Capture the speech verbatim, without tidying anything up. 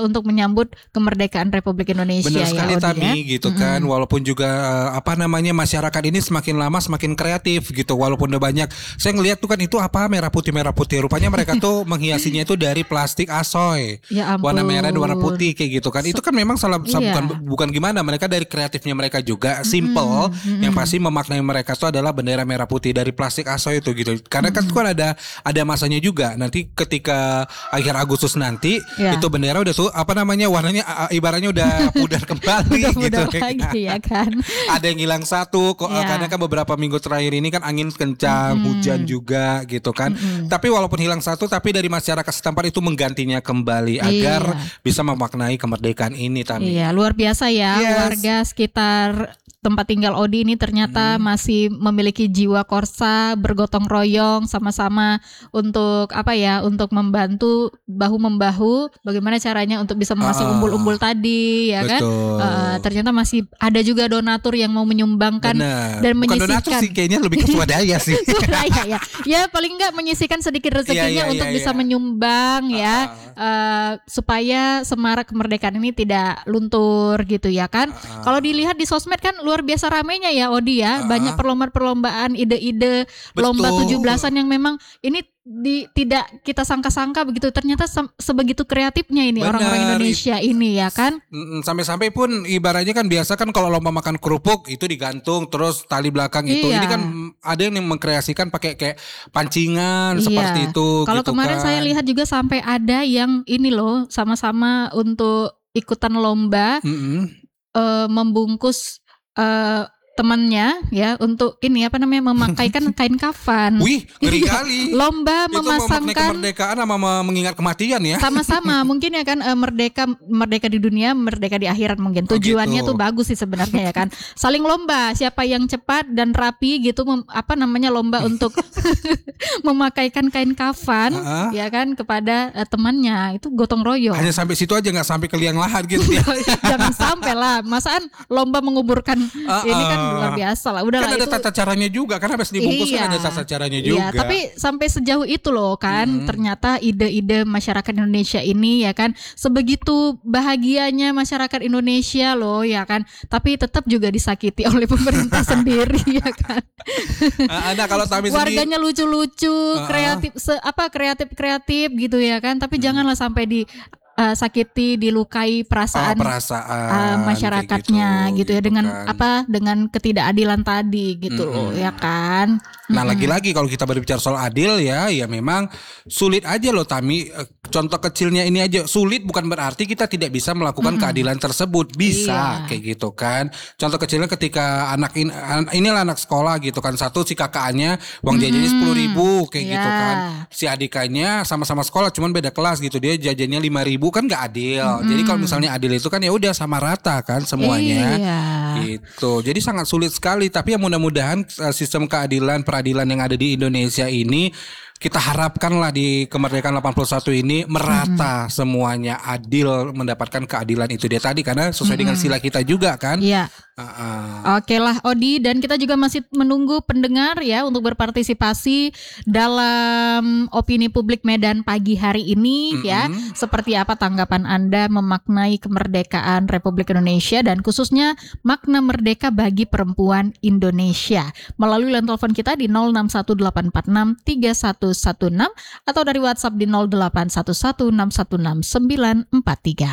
untuk menyambut kemerdekaan Republik Indonesia. Benar sekali ya, Tami ya? gitu kan. Mm-hmm. Walaupun juga apa namanya masyarakat ini semakin lama semakin kreatif gitu. Walaupun udah banyak, saya ngelihat tuh kan itu apa merah putih merah putih. Rupanya mereka tuh menghiasinya itu dari plastik asoy. Ya ampun. Warna merah dan warna putih kayak gitu kan. Itu kan memang salah iya. bukan bukan gimana, mereka dari kreatifnya mereka juga simple. Mm-hmm. Yang pasti memaknai mereka itu adalah bendera merah putih dari plastik asoy itu gitu. Karena mm-hmm. kan kan ada ada masanya juga. Nanti ketika akhir Agustus nanti ya. Itu bendera udah tuh apa namanya warnanya ibaratnya udah pudar kembali udah gitu lagi, ya kan. Ada yang hilang satu kok ya. Karena kan beberapa minggu terakhir ini kan angin kencang, mm-hmm. hujan juga gitu kan. Mm-hmm. Tapi walaupun hilang satu tapi dari masyarakat setempat itu menggantinya kembali iya. agar bisa memaknai kemerdekaan ini Tami. Iya, luar biasa ya. Yes. Warga sekitar tempat tinggal Odi ini ternyata hmm. masih memiliki jiwa korsa, bergotong royong sama-sama untuk apa ya, untuk membantu bahu membahu bagaimana caranya untuk bisa menghasil uh, umbul-umbul tadi ya betul. Kan uh, ternyata masih ada juga donatur yang mau menyumbangkan bener. Dan menyisihkan. Bukan donatur sih, kayaknya lebih ke swadaya sih. Swadaya ya. Ya paling enggak menyisihkan sedikit rezekinya ya, ya, untuk ya, bisa ya. Menyumbang uh. ya uh, supaya semarak kemerdekaan ini tidak luntur gitu ya kan. Uh. Kalau dilihat di sosmed kan luar biasa ramainya ya Odi ya, uh, banyak perlombaan-perlombaan, ide-ide, betul. Lomba tujuh belasan yang memang ini di, tidak kita sangka-sangka begitu, ternyata se- sebegitu kreatifnya ini bener. Orang-orang Indonesia ini ya kan. Sampai-sampai pun ibaratnya kan biasa kan kalau lomba makan kerupuk itu digantung terus tali belakang itu, iya. Ini kan ada yang mengkreasikan pakai kayak pancingan iya. Seperti itu. Kalau gitu kemarin kan. Saya lihat juga sampai ada yang ini loh sama-sama untuk ikutan lomba mm-hmm. uh, membungkus Uh, temannya ya untuk ini apa namanya memakaikan kain kafan. Wih, ngeri kali. Lomba memasangkan itu kemerdekaan sama mengingat kematian ya. Sama-sama mungkin ya kan uh, merdeka merdeka di dunia, merdeka di akhirat mungkin. Tujuannya oh gitu. Tuh bagus sih sebenarnya ya kan. Saling lomba siapa yang cepat dan rapi gitu mem, apa namanya lomba untuk memakaikan kain kafan uh-huh. ya kan kepada uh, temannya. Itu gotong royong. Hanya sampai situ aja, enggak sampai ke liang lahat gitu ya. Jangan sampai lah. Masaan lomba menguburkan uh-uh. ini kan luar biasa lah. Udah kan lah ada itu. Tata caranya juga kan habis dibungkus iya. Kan ada tata caranya juga. Iya, tapi sampai sejauh itu loh kan hmm. ternyata ide-ide masyarakat Indonesia ini ya kan sebegitu bahagianya masyarakat Indonesia loh ya kan. Tapi tetap juga disakiti oleh pemerintah sendiri ya kan. Ada kalau Tami warganya sendiri, lucu-lucu, uh-uh. kreatif se, apa kreatif-kreatif gitu ya kan. Tapi hmm. janganlah sampai di Uh, sakiti, dilukai perasaan, oh, perasaan uh, masyarakatnya gitu, gitu ya gitu dengan kan. Apa dengan ketidakadilan tadi gitu mm-hmm. loh ya kan. Nah mm-hmm. lagi-lagi kalau kita berbicara soal adil ya, ya memang sulit aja loh Tami. Contoh kecilnya ini aja sulit bukan berarti kita tidak bisa melakukan mm-hmm. keadilan tersebut, bisa iya. Kayak gitu kan. Contoh kecilnya ketika anak ini inilah anak sekolah gitu kan, satu si kakaknya uang jajannya mm-hmm. sepuluh ribu kayak yeah. gitu kan, si adikanya sama-sama sekolah cuman beda kelas gitu, dia jajannya lima ribu kan nggak adil. Mm-hmm. Jadi kalau misalnya adil itu kan ya udah sama rata kan semuanya. Iya. Gitu. Jadi sangat sulit sekali. Tapi ya mudah-mudahan sistem keadilan peradilan yang ada di Indonesia ini kita harapkanlah di kemerdekaan delapan puluh satu ini merata mm-hmm. semuanya adil mendapatkan keadilan itu dia tadi karena sesuai mm-hmm. dengan sila kita juga kan. Iya. Uh-uh. Oke lah Odi, dan kita juga masih menunggu pendengar ya untuk berpartisipasi dalam opini publik Medan pagi hari ini mm-hmm. ya. Seperti apa tanggapan Anda memaknai kemerdekaan Republik Indonesia dan khususnya makna merdeka bagi perempuan Indonesia. Melalui line telepon kita di nol enam satu delapan empat enam tiga satu satu enam atau dari WhatsApp di nol delapan satu satu enam satu enam sembilan empat tiga.